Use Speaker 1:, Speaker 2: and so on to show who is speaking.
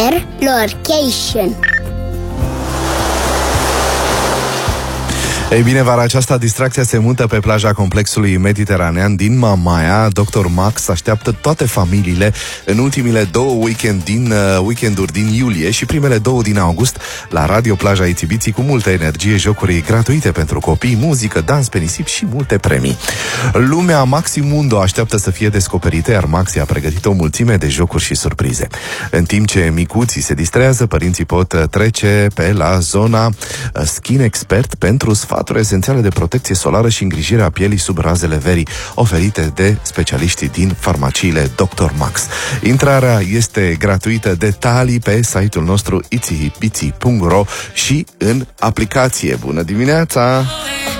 Speaker 1: Share location.
Speaker 2: Ei bine, vara aceasta distracția se mută pe plaja complexului mediteranean din Mamaia. Dr. Max așteaptă toate familiile în ultimile două weekenduri din iulie și primele două din august la Radio Plaja Itibiții, cu multă energie, jocuri gratuite pentru copii, muzică, dans pe nisip și multe premii. Lumea Maximundo așteaptă să fie descoperită, iar Maxi a pregătit o mulțime de jocuri și surprize. În timp ce micuții se distrează, părinții pot trece pe la zona Skin Expert pentru sfaturi esențiale de protecție solară și îngrijirea pielii sub razele verii, oferite de specialiștii din farmaciile Dr. Max. Intrarea este gratuită. Detalii pe site-ul nostru itsipitsy.ro și în aplicație. Bună dimineața!